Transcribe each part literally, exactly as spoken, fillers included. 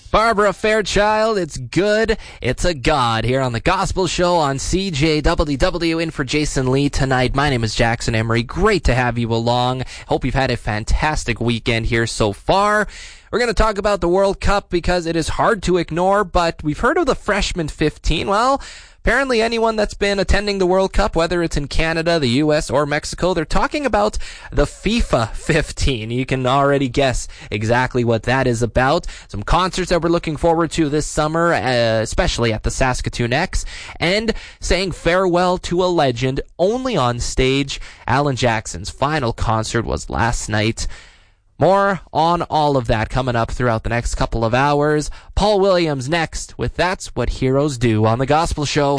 Barbara Fairchild, it's good, it's a god here on the Gospel Show on C J W W. In for Jason Lee tonight. My name is Jackson Emery. Great to have you along. Hope you've had a fantastic weekend here so far. We're going to talk about the World Cup because it is hard to ignore, but we've heard of the Freshman fifteen. Well, apparently anyone that's been attending the World Cup, whether it's in Canada, the U S, or Mexico, they're talking about the FIFA fifteen. You can already guess exactly what that is about. Some concerts that we're looking forward to this summer, uh, especially at the Saskatoon X, and saying farewell to a legend only on stage. Alan Jackson's final concert was last night. More on all of that coming up throughout the next couple of hours. Paul Williams next with That's What Heroes Do on The Gospel Show.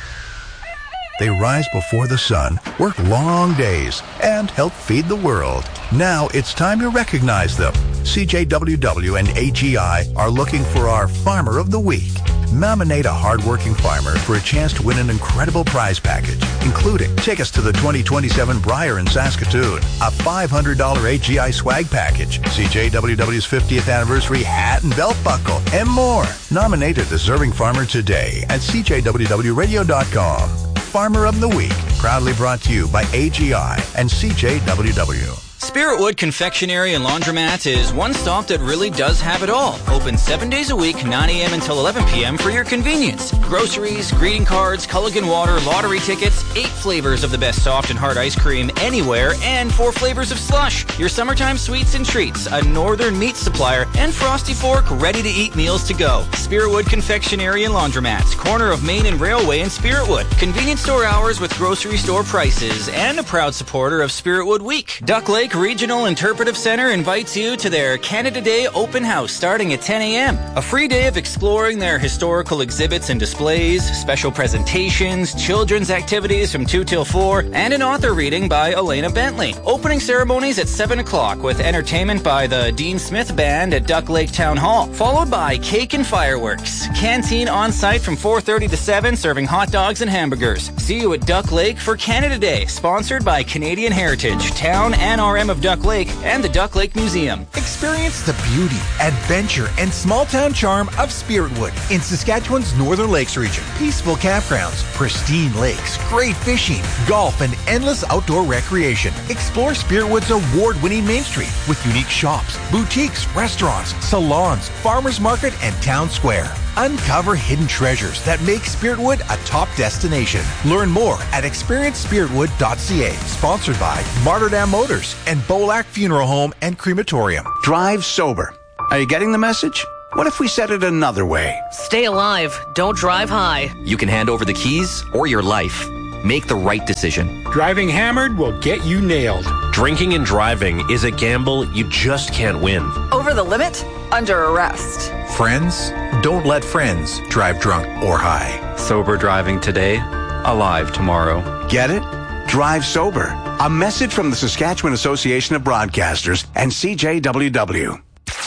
They rise before the sun, work long days, and help feed the world. Now it's time to recognize them. C J W W and A G I are looking for our Farmer of the Week. Nominate a hardworking farmer for a chance to win an incredible prize package, including tickets to the twenty twenty-seven Brier in Saskatoon, a five hundred dollars A G I swag package, C J W W's fiftieth anniversary hat and belt buckle, and more. Nominate a deserving farmer today at C J W W radio dot com. Farmer of the Week, proudly brought to you by A G I and C J W W. Spiritwood Confectionery and Laundromat is one stop that really does have it all. Open seven days a week, nine a.m. until eleven p.m. for your convenience. Groceries, greeting cards, Culligan water, lottery tickets, eight flavors of the best soft and hard ice cream anywhere, and four flavors of slush. Your summertime sweets and treats, a northern meat supplier, and Frosty Fork ready-to-eat meals to go. Spiritwood Confectionery and Laundromat, corner of Main and Railway in Spiritwood. Convenience store hours with grocery store prices, and a proud supporter of Spiritwood Week. Duck Lake Regional Interpretive Center invites you to their Canada Day open house starting at ten a.m. A free day of exploring their historical exhibits and displays, special presentations, children's activities from two till four, and an author reading by Elena Bentley. Opening ceremonies at seven o'clock with entertainment by the Dean Smith Band at Duck Lake Town Hall, followed by cake and fireworks. Canteen on site from four thirty to seven, serving hot dogs and hamburgers. See you at Duck Lake for Canada Day, sponsored by Canadian Heritage, Town and R M of Duck Lake, and the Duck Lake Museum. Experience the beauty, adventure, and small-town charm of Spiritwood in Saskatchewan's Northern Lakes region. Peaceful campgrounds, pristine lakes, great fishing, golf, and endless outdoor recreation. Explore Spiritwood's award-winning Main Street with unique shops, boutiques, restaurants, salons, farmers market, and town square. Uncover hidden treasures that make Spiritwood a top destination. Learn more at experience spiritwood dot c a. Sponsored by Martyrdam Motors and Bolac Funeral Home and Crematorium. Drive sober. Are you getting the message? What if we said it another way? Stay alive. Don't drive high. You can hand over the keys or your life. Make the right decision. Driving hammered will get you nailed. Drinking and driving is a gamble you just can't win. Over the limit? Under arrest. Friends, don't let friends drive drunk or high. Sober driving today, alive tomorrow. Get it? Drive sober. A message from the Saskatchewan Association of Broadcasters and C J W W.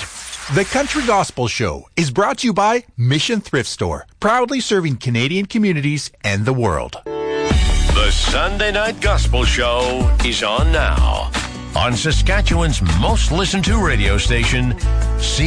The Country Gospel Show is brought to you by Mission Thrift Store, proudly serving Canadian communities and the world. The Sunday Night Gospel Show is on now on Saskatchewan's most listened to radio station, C